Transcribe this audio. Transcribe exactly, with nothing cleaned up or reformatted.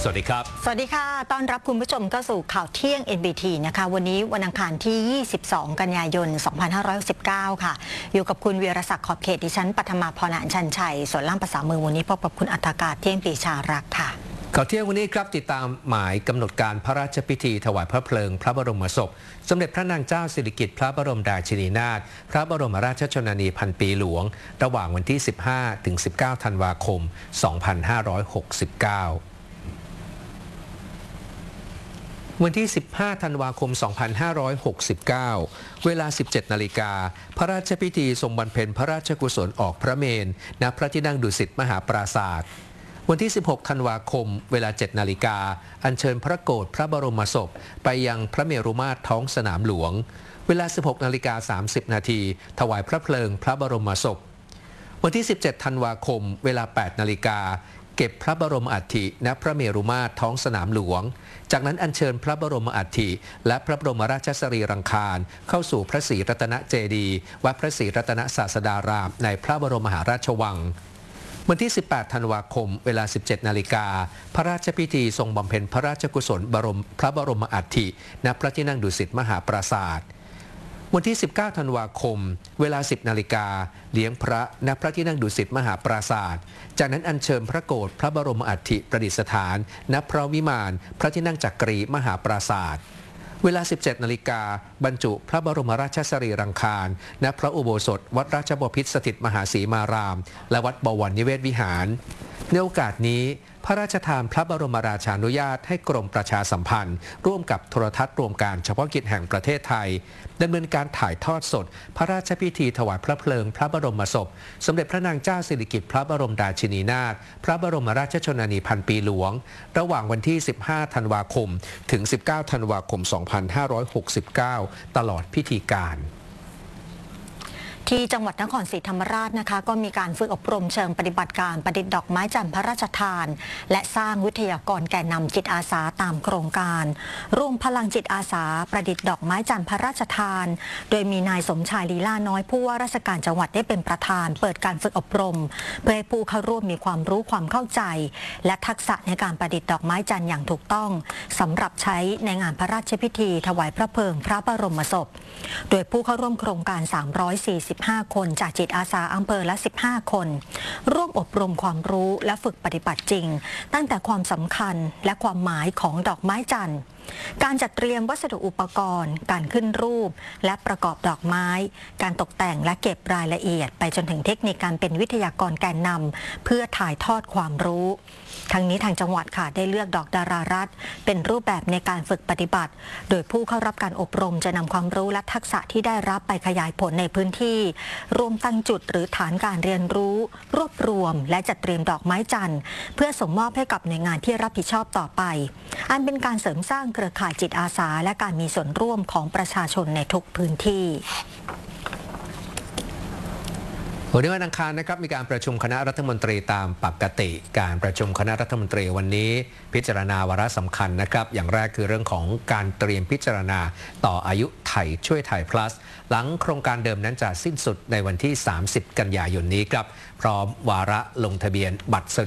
สวัสดีครับสวัสดีค่ะต้อนรับคุณผู้ชมเข้าสู่ข่าวเที่ยง เอ็น บี ที นะคะวันนี้วันอังคารที่ยี่สิบสองกันยายนสองพันห้าร้อยหกสิบเก้าค่ะอยู่กับคุณวีรศักดิ์ขอบเขตดิฉันปัทมาพรอัญชันชัยส่วนล่ามภาษามือวันนี้พบกับคุณอัฏฐกาศเที่ยงปีชารักค่ะข่าวเที่ยงวันนี้ครับติดตามหมายกำหนดการพระราชพิธีถวายพระเพลิงพระบรมศพสมเด็จพระนางเจ้าสิริกิติ์พระบรมราชินีนาถพระบรมราชชนนีพันปีหลวงระหว่างวันที่สิบห้าถึงสิบเก้าธันวาคมสองพันห้าร้อยหกสิบเก้าวันที่สิบห้าธันวาคมสองพันห้าร้อยหกสิบเก้าเวลาสิบเจ็ดนาฬิกาพระราชพิธีทรงบำเพ็ญพระราชกุศลออกพระเมรุณพระที่นั่งดุสิตมหาปราสาทวันที่สิบหกธันวาคมเวลาเจ็ดนาฬิกาอัญเชิญพระโกฐพระบรมศพไปยังพระเมรุมาตรท้องสนามหลวงเวลาสิบหกนาฬิกาสามสิบนาทีถวายพระเพลิงพระบรมศพวันที่สิบเจ็ดธันวาคมเวลาแปดนาฬิกาเก็บพระบรมอัฐิณพระเมรุมาตรท้องสนามหลวงจากนั้นอัญเชิญพระบรมอัฐิและพระบรมราชสรีรังคารเข้าสู่พระศรีรัตนเจดีย์วัดพระศรีรัตนศาสดารามในพระบรมมหาราชวังวันที่สิบแปดธันวาคมเวลาสิบเจ็ดนาฬิกาพระราชพิธีทรงบำเพ็ญพระราชกุศลบรมพระบรมอัฐิณพระที่นั่งดุสิตมหาปราสาทวันที่สิบเก้าธันวาคมเวลาสิบนาฬิกาเลี้ยงพระณพระที่นั่งดุสิตมหาปราสาทจากนั้นอัญเชิญพระโกฐพระบรมอัฐิประดิษฐานณพระวิมานพระที่นั่งจักรีมหาปราสาทเวลาสิบเจ็ดนาฬิกาบรรจุพระบรมราชสรีรังคารณพระอุโบสถวัดราชบพิตรสถิตมหาสีมารามและวัดบวรนิเวศวิหารในโอกาสนี้พระราชทานพระบรมราชานุญาตให้กรมประชาสัมพันธ์ร่วมกับโทรทัศน์รวมการเฉพาะกิจแห่งประเทศไทยดำเนินการถ่ายทอดสดพระราชพิธีถวายพระเพลิงพระบรมศพสมเด็จพระนางเจ้าสิริกิติ์พระบรมราชินีนาถพระบรมราชชนนีพันปีหลวงระหว่างวันที่สิบห้าธันวาคมถึงสิบเก้าธันวาคมสองพันห้าร้อยหกสิบเก้าตลอดพิธีการที่จังหวัดนครศรีธรรมราชนะคะก็มีการฝึกอบรมเชิงปฏิบัติการประดิษฐ์ดอกไม้จันทร์พระราชทานและสร้างวิทยากรแก่นำจิตอาสาตามโครงการร่วมพลังจิตอาสาประดิษฐ์ดอกไม้จันทร์พระราชทานโดยมีนายสมชายลีลาน้อยผู้ว่าราชการจังหวัดได้เป็นประธานเปิดการฝึกอบรมเพื่อให้ผู้เข้าร่วมมีความรู้ความเข้าใจและทักษะในการประดิษฐ์ดอกไม้จันทร์อย่างถูกต้องสำหรับใช้ในงานพระราชพิธีถวายพระเพลิงพระบรมศพโดยผู้เข้าร่วมโครงการสามร้อยสี่สิบสิบห้าคนจากจิตอาสาอำเภอละสิบห้าคนร่วมอบรมความรู้และฝึกปฏิบัติจริงตั้งแต่ความสำคัญและความหมายของดอกไม้จันทร์การจัดเตรียมวัสดุอุปกรณ์การขึ้นรูปและประกอบดอกไม้การตกแต่งและเก็บรายละเอียดไปจนถึงเทคนิคการเป็นวิทยากรแกนนำเพื่อถ่ายทอดความรู้ทั้งนี้ทางจังหวัดค่ะได้เลือกดอกดารารัตน์เป็นรูปแบบในการฝึกปฏิบัติโดยผู้เข้ารับการอบรมจะนำความรู้และทักษะที่ได้รับไปขยายผลในพื้นที่รวมตั้งจุดหรือฐานการเรียนรู้รวบรวมและจัดเตรียมดอกไม้จันทร์เพื่อส่งมอบให้กับหน่วยงานที่รับผิดชอบต่อไปอันเป็นการเสริมสร้างเครือข่ายจิตอาสาและการมีส่วนร่วมของประชาชนในทุกพื้นที่วันนี้วันอังคารนะครับมีการประชุมคณะรัฐมนตรีตามปกติการประชุมคณะรัฐมนตรีวันนี้พิจารณาวาระสำคัญนะครับอย่างแรกคือเรื่องของการเตรียมพิจารณาต่ออายุไทยช่วยไทย plus หลังโครงการเดิมนั้นจะสิ้นสุดในวันที่สามสิบกันยายนนี้ครับพร้อมวาระลงทะเบียนบัตร